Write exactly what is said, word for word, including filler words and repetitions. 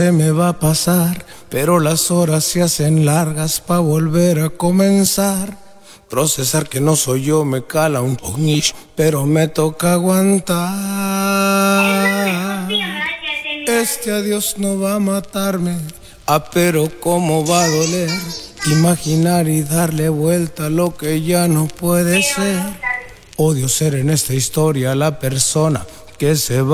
Se me va a pasar, pero las horas se hacen largas pa' volver a comenzar. Procesar que no soy yo me cala un poquillo, pero me toca aguantar. Este adiós no va a matarme, ah, pero cómo va a doler. Imaginar y darle vuelta a lo que ya no puede ser. Odio ser en esta historia la persona que se va.